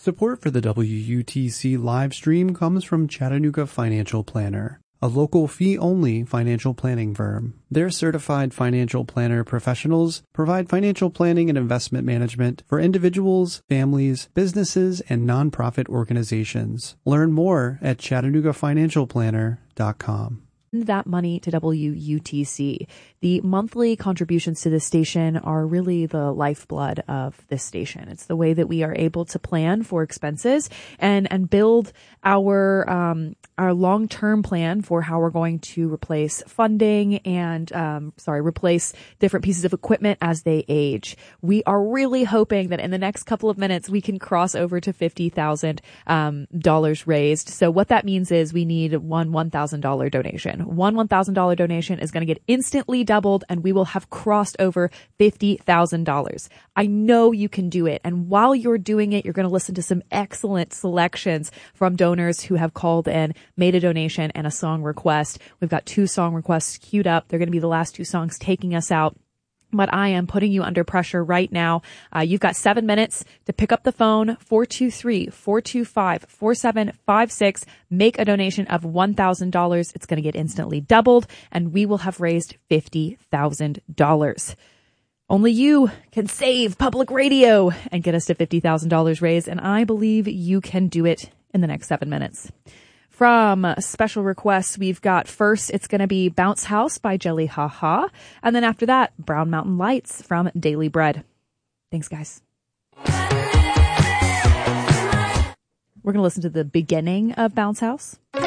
Support for the WUTC live stream comes from Chattanooga Financial Planner, a local fee-only financial planning firm. Their certified financial planner professionals provide financial planning and investment management for individuals, families, businesses, and nonprofit organizations. Learn more at ChattanoogaFinancialPlanner.com. That money to WUTC. The monthly contributions to this station are really the lifeblood of this station. It's the way that we are able to plan for expenses and build our long-term plan for how we're going to replace funding and replace different pieces of equipment as they age. We are really hoping that in the next couple of minutes we can cross over to $50,000 raised. So what that means is we need one $1,000 donation. One $1,000 donation is going to get instantly doubled, and we will have crossed over $50,000. I know you can do it. And while you're doing it, you're going to listen to some excellent selections from donors who have called in, made a donation, and a song request. We've got 2 song requests queued up. They're going to be the last 2 songs taking us out. But I am putting you under pressure right now. You've got 7 minutes to pick up the phone, 423-425-4756. Make a donation of $1,000. It's going to get instantly doubled, and we will have raised $50,000. Only you can save public radio and get us to $50,000 raised, and I believe you can do it in the next 7 minutes. From special requests, we've got first, it's going to be Bounce House by Jelly Ha Ha. And then after that, Brown Mountain Lights from Daily Bread. Thanks, guys. We're going to listen to the beginning of Bounce House.